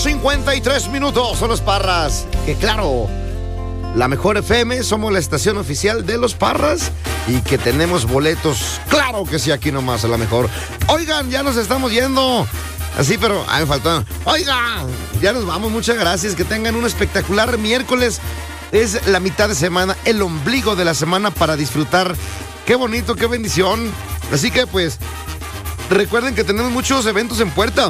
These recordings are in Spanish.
8:53 son los Parras. Que claro, la mejor FM, somos la estación oficial de los Parras y que tenemos boletos. Claro que sí, aquí nomás a la mejor. Oigan, ya nos estamos yendo. Así, pero me faltó. Oigan, ya nos vamos. Muchas gracias. Que tengan un espectacular miércoles. Es la mitad de semana, el ombligo de la semana para disfrutar. Qué bonito, qué bendición. Así que pues recuerden que tenemos muchos eventos en puerta.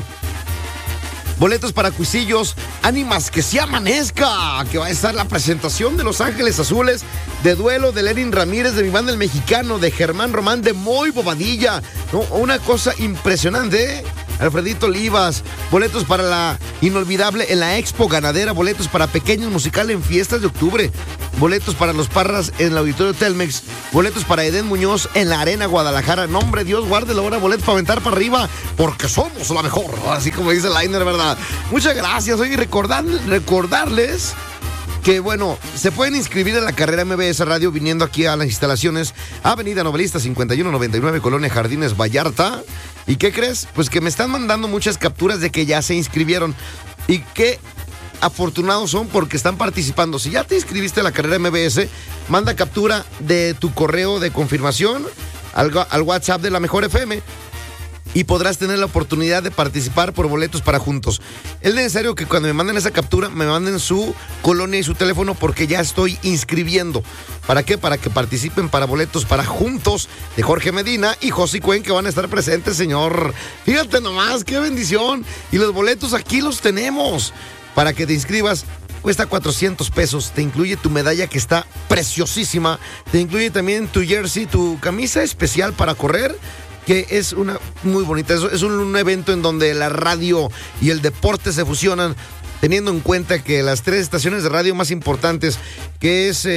Boletos para Cuisillos, Ánimas que se amanezca, que va a estar la presentación de Los Ángeles Azules, de Duelo, de Lenin Ramírez, de Mi Banda El Mexicano, de Germán Román, de Moy Bobadilla. ¿No? Una cosa impresionante, ¿eh? Alfredito Olivas, boletos para la inolvidable en la Expo Ganadera, boletos para Pequeños Musical en Fiestas de Octubre, boletos para Los Parras en el Auditorio Telmex, boletos para Edén Muñoz en la Arena Guadalajara. No, hombre, Dios guárdelo ahora, boletos para aventar para arriba, porque somos la mejor, así como dice Lainer, ¿verdad? Muchas gracias. Oye, recordarles que, bueno, se pueden inscribir a la carrera MBS Radio viniendo aquí a las instalaciones Avenida Novelista 5199, Colonia Jardines, Vallarta. ¿Y qué crees? Pues que me están mandando muchas capturas de que ya se inscribieron. Y qué afortunados son porque están participando. Si ya te inscribiste a la carrera MBS, manda captura de tu correo de confirmación al WhatsApp de la Mejor FM. Y podrás tener la oportunidad de participar por boletos para Juntos. Es necesario que cuando me manden esa captura, me manden su colonia y su teléfono porque ya estoy inscribiendo. ¿Para qué? Para que participen para boletos para Juntos de Jorge Medina y José Cuen, que van a estar presentes, señor. Fíjate nomás, qué bendición. Y los boletos aquí los tenemos. Para que te inscribas, cuesta 400 pesos. Te incluye tu medalla que está preciosísima. Te incluye también tu jersey, tu camisa especial para correr, que es una muy bonita. Es un evento en donde la radio y el deporte se fusionan, teniendo en cuenta que las 3 estaciones de radio más importantes, que es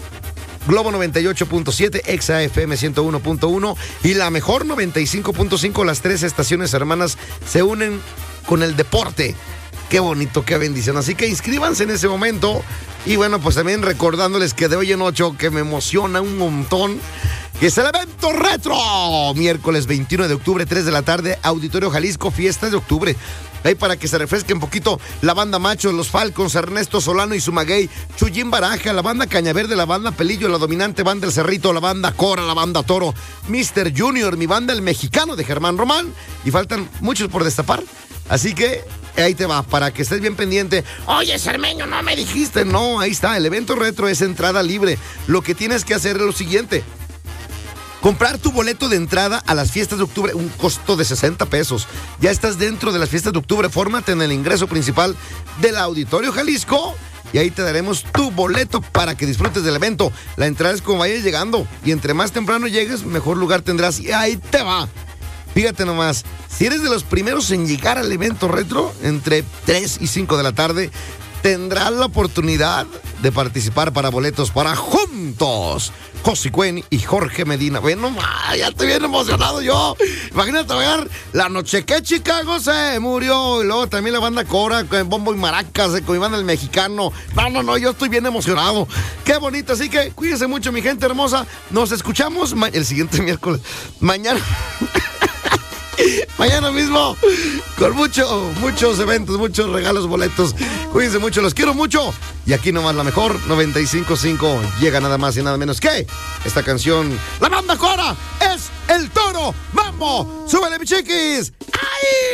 Globo 98.7, Exa FM 101.1 y la Mejor 95.5, las 3 estaciones hermanas se unen con el deporte. Qué bonito, qué bendición. Así que inscríbanse en ese momento. Y bueno, pues también recordándoles que de hoy en 8, que me emociona un montón, que es el evento retro. Miércoles 21 de octubre, 3 de la tarde, Auditorio Jalisco, Fiestas de Octubre. Ahí para que se refresque un poquito la banda Machos, Los Falcons, Ernesto Solano y Sumaguey, Chuyín Baraja, la banda Cañaverde, la banda Pelillo, la dominante banda El Cerrito, la banda Cora, la banda Toro, Mr. Junior, Mi Banda El Mexicano de Germán Román. Y faltan muchos por destapar. Así que ahí te va, para que estés bien pendiente. Oye, Cermeño, no me dijiste. No, ahí está, el evento retro es entrada libre. Lo que tienes que hacer es lo siguiente: comprar tu boleto de entrada a las fiestas de octubre, un costo de 60 pesos. Ya estás dentro de las fiestas de octubre, fórmate en el ingreso principal del Auditorio Jalisco y ahí te daremos tu boleto para que disfrutes del evento. La entrada es como vayas llegando y entre más temprano llegues, mejor lugar tendrás y ahí te va. Fíjate nomás, si eres de los primeros en llegar al evento retro, entre 3 y 5 de la tarde, tendrás la oportunidad de participar para boletos para Juntos, José Cuen y Jorge Medina. Bueno, ya estoy bien emocionado yo. Imagínate ver la noche que Chicago se murió. Y luego también la banda Cora con bombo y maracas, con mi banda El Mexicano. No, yo estoy bien emocionado. Qué bonito. Así que cuídense mucho, mi gente hermosa. Nos escuchamos el siguiente miércoles. Mañana. Mañana mismo, con muchos eventos, muchos regalos, boletos. Cuídense mucho, los quiero mucho. Y aquí nomás la Mejor 95.5 llega nada más y nada menos que esta canción. La banda Cora es El Toro. ¡Vamos! ¡Súbele, mi chiquis! ¡Ay!